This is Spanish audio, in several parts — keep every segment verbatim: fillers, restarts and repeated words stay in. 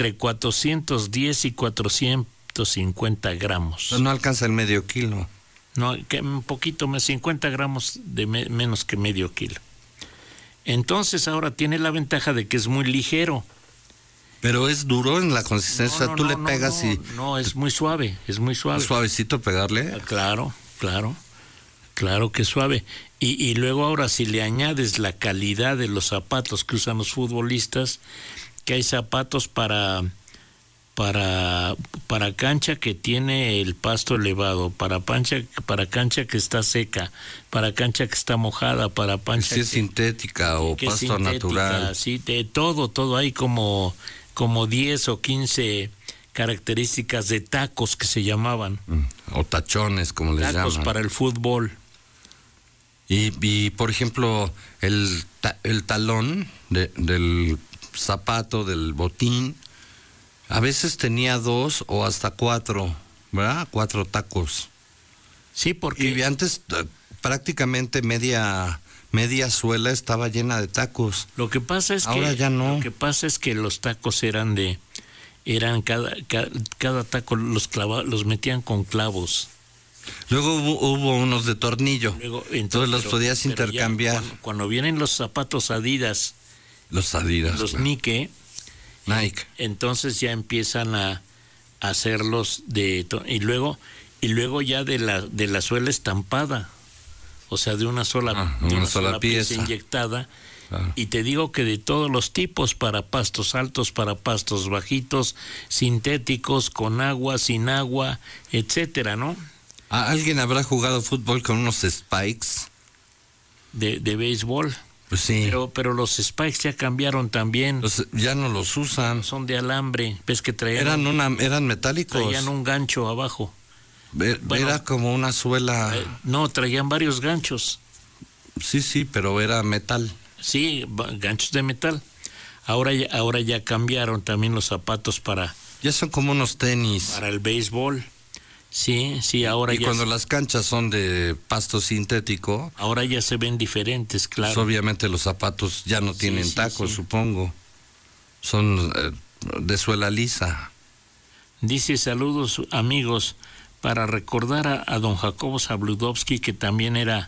entre cuatrocientos diez y cuatrocientos cincuenta gramos. No, no alcanza el medio kilo. No, que un poquito más, cincuenta gramos de me, menos que medio kilo. Entonces ahora tiene la ventaja de que es muy ligero. Pero es duro en la consistencia, no, no, tú no, le no, pegas no, y... No, es muy suave, es muy suave. ¿Es suavecito pegarle? Claro, claro, claro que es suave. Y, y luego ahora si le añades la calidad de los zapatos que usan los futbolistas, que hay zapatos para... para para cancha que tiene el pasto elevado, para pancha, para cancha que está seca, para cancha que está mojada, para pancha si que es sintética o que es pasto sintética, natural. Sí, de todo, todo hay como como diez o quince características de tacos que se llamaban. O tachones, como les llaman. Tacos para el fútbol. Y, y por ejemplo, el, ta, el talón de, del zapato, del botín, a veces tenía dos o hasta cuatro, ¿verdad? Cuatro tacos. Sí, porque... Y antes prácticamente media media suela estaba llena de tacos. Lo que pasa es Ahora que... ya no. Lo que pasa es que los tacos eran de... Eran cada, cada, cada taco los clava, los metían con clavos. Luego hubo, hubo unos de tornillo. Luego, entonces, entonces los pero, podías pero intercambiar. Cuando, cuando vienen los zapatos Adidas, los Adidas, los claro. Nike, Nike, entonces ya empiezan a, a hacerlos de y luego y luego ya de la de la suela estampada, o sea, de una sola, ah, de una, una sola, sola pieza, pieza inyectada. Claro. Y te digo que de todos los tipos, para pastos altos, para pastos bajitos, sintéticos, con agua, sin agua, etcétera, ¿no? ¿Alguien habrá jugado fútbol con unos spikes? De, de béisbol. Pues sí. Pero, pero los spikes ya cambiaron también. Los, ya no los usan. Son de alambre. ¿Ves que traían? Eran una, eran metálicos. Traían un gancho abajo. Era bueno, como una suela. Eh, no, traían varios ganchos. Sí, sí, pero era metal. Sí, ganchos de metal. Ahora ya, ahora ya cambiaron también los zapatos para... Ya son como unos tenis. Para el béisbol. Sí, sí, ahora y ya... Y cuando se, las canchas son de pasto sintético... Ahora ya se ven diferentes, claro. Pues obviamente los zapatos ya no tienen sí, sí, tacos, sí. supongo. Son eh, de suela lisa. Dice, saludos amigos, para recordar a, a don Jacobo Zabludovsky, que también era...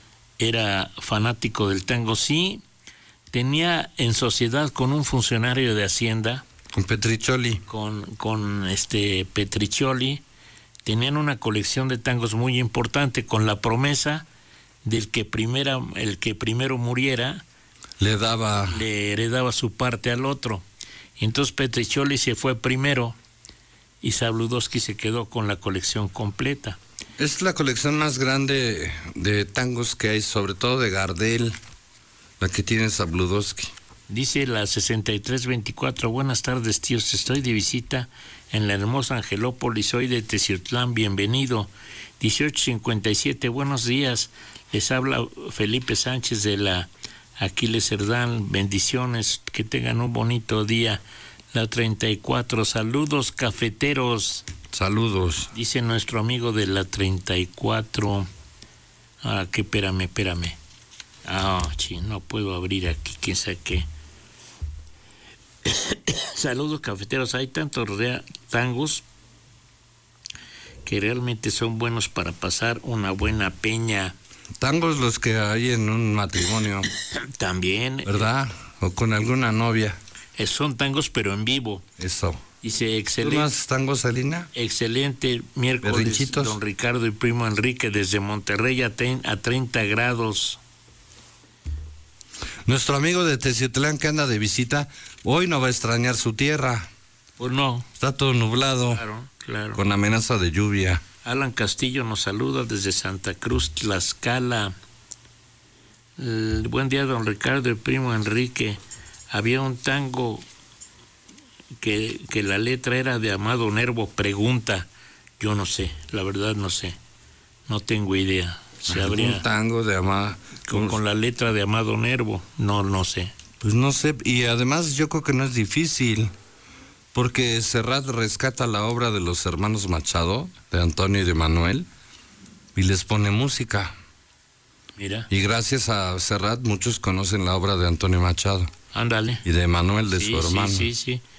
era fanático del tango. Sí, tenía en sociedad con un funcionario de Hacienda, con Petriccioli, con, con este Petriccioli, tenían una colección de tangos muy importante, con la promesa del que primera, el que primero muriera le daba le heredaba su parte al otro. Y entonces Petriccioli se fue primero y Zabludovsky se quedó con la colección completa. Es la colección más grande de tangos que hay, sobre todo de Gardel, la que tiene Zabludovsky. Dice la sesenta y tres veinticuatro, buenas tardes tíos, estoy de visita en la hermosa Angelópolis, soy de Teciutlán, bienvenido. dieciocho cincuenta y siete, buenos días, les habla Felipe Sánchez de la Aquiles Cerdán, bendiciones, que tengan un bonito día. La treinta y cuatro, saludos cafeteros. Saludos. Dice nuestro amigo de la treinta y cuatro. Ah, que espérame, espérame. Ah, sí, no puedo abrir aquí, quién sabe qué. Saludos cafeteros, hay tantos rea- tangos que realmente son buenos para pasar una buena peña. Tangos los que hay en un matrimonio. También. ¿Verdad? Eh, o con alguna novia. Eh, son tangos pero en vivo. Eso. Dice, excelente. ¿Tú no haces tango, Salina? Excelente miércoles, don Ricardo y primo Enrique desde Monterrey a, ten, a treinta grados. Nuestro amigo de Teciutlán que anda de visita, hoy no va a extrañar su tierra. Pues no. Está todo nublado. Claro, claro. Con amenaza de lluvia. Alan Castillo nos saluda desde Santa Cruz, Tlaxcala. El buen día, don Ricardo y primo Enrique. Había un tango que, que la letra era de Amado Nervo, pregunta. Yo no sé, la verdad no sé. No tengo idea. Se habría un tango de Amado con, con la letra de Amado Nervo, no, no sé. Pues no sé, y además yo creo que no es difícil, porque Serrat rescata la obra de los hermanos Machado, de Antonio y de Manuel, y les pone música. Mira. Y gracias a Serrat muchos conocen la obra de Antonio Machado. Ándale. Y de Manuel, de sí, su hermano. Sí, sí, sí.